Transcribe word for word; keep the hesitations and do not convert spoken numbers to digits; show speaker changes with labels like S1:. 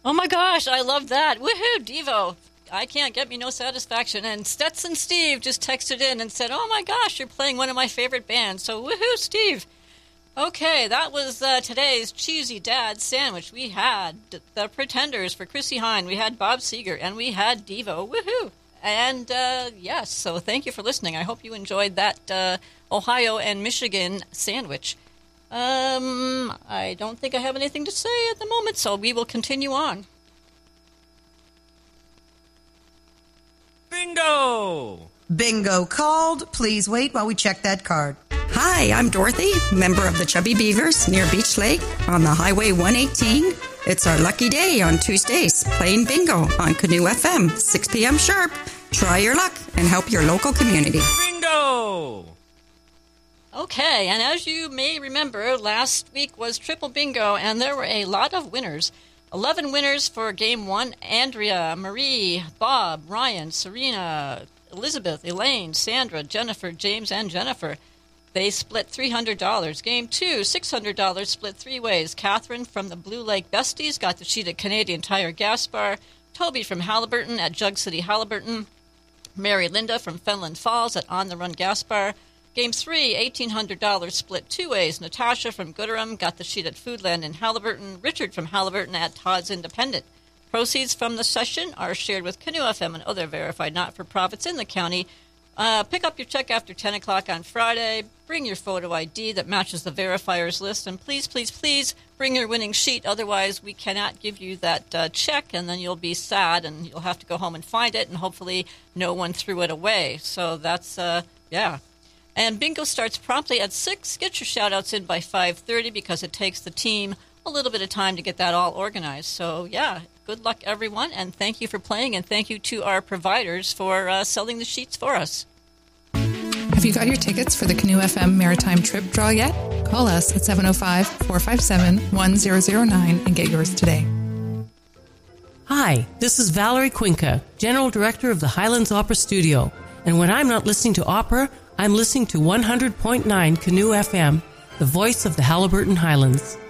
S1: Oh my gosh, I love that. Woohoo, Devo. I can't get me no satisfaction. And Stetson Steve just texted in and said, oh my gosh, you're playing one of my favorite bands. So woohoo, Steve. Okay, that was uh, today's Cheesy Dad sandwich. We had the Pretenders for Chrissy Hine. We had Bob Seger, and we had Devo. Woohoo. And uh, yes, so thank you for listening. I hope you enjoyed that uh, Ohio and Michigan sandwich. Um, I don't think I have anything to say at the moment, so we will continue on.
S2: Bingo!
S3: Bingo called. Please wait while we check that card.
S4: Hi, I'm Dorothy, member of the Chubby Beavers near Beach Lake on the Highway one eighteen. It's our lucky day on Tuesdays, playing bingo on Canoe F M, six p.m. sharp. Try your luck and help your local community.
S2: Bingo!
S1: Okay, and as you may remember, last week was Triple Bingo, and there were a lot of winners. eleven winners for Game one. Andrea, Marie, Bob, Ryan, Serena, Elizabeth, Elaine, Sandra, Jennifer, James, and Jennifer. They split three hundred dollars. Game two, six hundred dollars split three ways. Catherine from the Blue Lake Besties got the sheet at Canadian Tire Gas Bar. Toby from Halliburton at Jug City Halliburton. Mary Linda from Fenland Falls at On the Run Gas Bar. Game three, eighteen hundred dollars split two ways. Natasha from Gooderham got the sheet at Foodland in Halliburton. Richard from Halliburton at Todd's Independent. Proceeds from the session are shared with Canoe F M and other verified not-for-profits in the county. Uh, pick up your check after ten o'clock on Friday. Bring your photo I D that matches the verifiers list. And please, please, please bring your winning sheet. Otherwise, we cannot give you that uh, check, and then you'll be sad, and you'll have to go home and find it, and hopefully no one threw it away. So that's, uh, yeah. And bingo starts promptly at six. Get your shout-outs in by five thirty because it takes the team a little bit of time to get that all organized. So, yeah, good luck, everyone, and thank you for playing, and thank you to our providers for uh, selling the sheets for us.
S5: Have you got your tickets for the Canoe F M Maritime Trip Draw yet? Call us at seven oh five, four five seven, one zero zero nine and get yours today.
S6: Hi, this is Valerie Quinca, General Director of the Highlands Opera Studio. And when I'm not listening to opera, I'm listening to one hundred point nine Canoe F M, the voice of the Halliburton Highlands.